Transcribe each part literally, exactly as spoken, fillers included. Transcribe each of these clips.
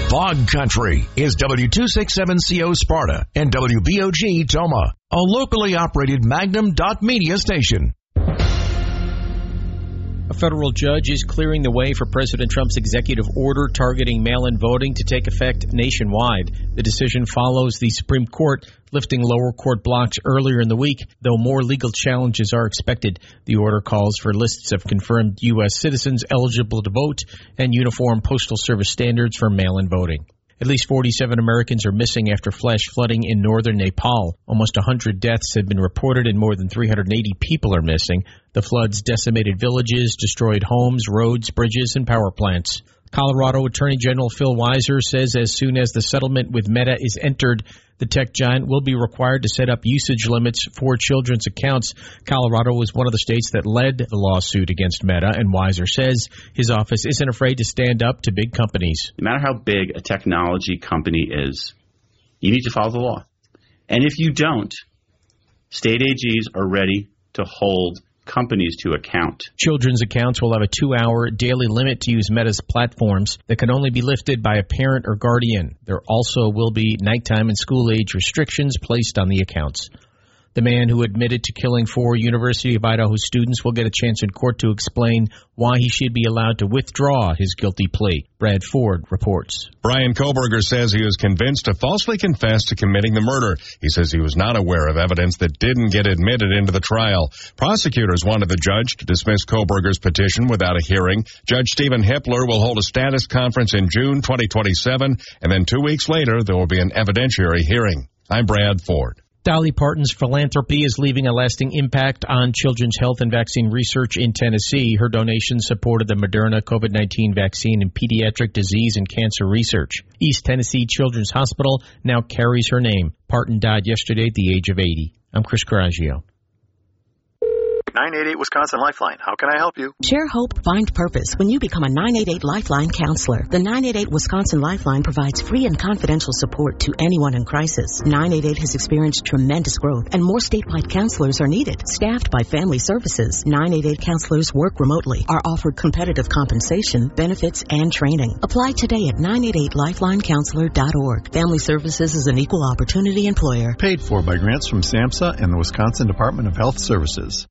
Fog Country is W two sixty-seven C O Sparta and W B O G Toma, a locally operated Magnum dot media station. A federal judge is clearing the way for President Trump's executive order targeting mail-in voting to take effect nationwide. The decision follows the Supreme Court lifting lower court blocks earlier in the week, though more legal challenges are expected. The order calls for lists of confirmed U S citizens eligible to vote and uniform Postal Service standards for mail-in voting. At least forty-seven Americans are missing after flash flooding in northern Nepal. Almost one hundred deaths have been reported and more than three hundred eighty people are missing. The floods decimated villages, destroyed homes, roads, bridges, and power plants. Colorado Attorney General Phil Weiser says as soon as the settlement with Meta is entered, the tech giant will be required to set up usage limits for children's accounts. Colorado was one of the states that led the lawsuit against Meta, and Weiser says his office isn't afraid to stand up to big companies. No matter how big a technology company is, you need to follow the law. And if you don't, state A Gs are ready to hold companies to account. Children's accounts will have a two-hour daily limit to use Meta's platforms that can only be lifted by a parent or guardian. There also will be nighttime and school-age restrictions placed on the accounts. The man who admitted to killing four University of Idaho students will get a chance in court to explain why he should be allowed to withdraw his guilty plea. Brad Ford reports. Brian Koberger says he was convinced to falsely confess to committing the murder. He says he was not aware of evidence that didn't get admitted into the trial. Prosecutors wanted the judge to dismiss Koberger's petition without a hearing. Judge Stephen Hippler will hold a status conference in June twenty twenty-seven, and then two weeks later there will be an evidentiary hearing. I'm Brad Ford. Dolly Parton's philanthropy is leaving a lasting impact on children's health and vaccine research in Tennessee. Her donation supported the Moderna COVID nineteen vaccine and pediatric disease and cancer research. East Tennessee Children's Hospital now carries her name. Parton died yesterday at the age of eighty. I'm Chris Coraggio. nine eight eight Wisconsin Lifeline. How can I help you? Share hope, find purpose when you become a nine eight eight Lifeline counselor. The nine eight eight Wisconsin Lifeline provides free and confidential support to anyone in crisis. nine eight eight has experienced tremendous growth, and more statewide counselors are needed. Staffed by Family Services, nine eight eight counselors work remotely, are offered competitive compensation, benefits, and training. Apply today at nine eight eight lifeline counselor dot org. Family Services is an equal opportunity employer. Paid for by grants from SAMHSA and the Wisconsin Department of Health Services.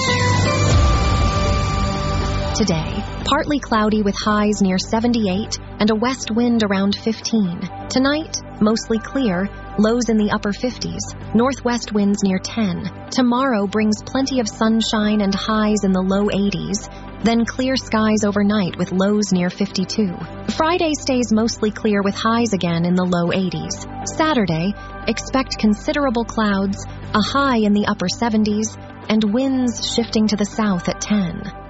Today, partly cloudy with highs near seventy-eight and a west wind around fifteen. Tonight, mostly clear, lows in the upper fifties, northwest winds near ten. Tomorrow brings plenty of sunshine and highs in the low eighties, then clear skies overnight with lows near fifty-two. Friday stays mostly clear with highs again in the low eighties. Saturday, expect considerable clouds, a high in the upper seventies, and winds shifting to the south at ten.